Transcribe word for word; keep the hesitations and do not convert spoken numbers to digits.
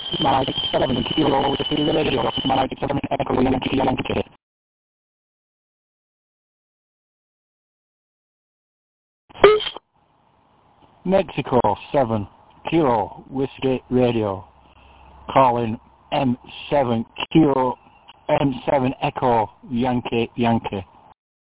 Mike seven Kilo Radio, Mike seven Echo Yankee Yankee. Mexico seven Kilo Whiskey Radio, calling M seven Kilo M seven Echo Yankee Yankee.